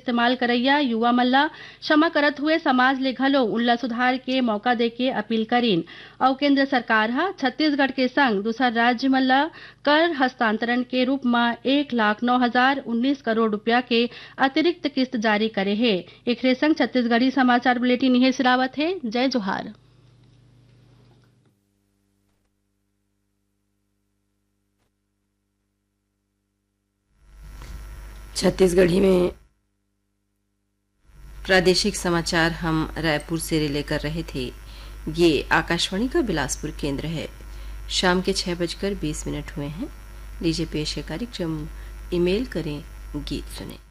इस्तेमाल करैया युवा मल्ला क्षमा करत हुए समाज ले घलो उनला सुधार के मौका दे के अपील करीन और केंद्र सरकार हा छत्तीसगढ़ के संग दूसर राज्य मल्ला कर हस्तांतरण के रूप में 1,09,019 करोड़ रुपया के अतिरिक्त किस्त जारी करे है। एकरे संग छत्तीसगढ़ी समाचार बुलेटिन यही सिलावत है। जय जोहार। छत्तीसगढ़ी में प्रादेशिक समाचार हम रायपुर से रिले कर रहे थे। ये आकाशवाणी का बिलासपुर केंद्र है। शाम के 6:20 हुए हैं। लीजिए पेश है कार्यक्रम ईमेल करें गीत सुने।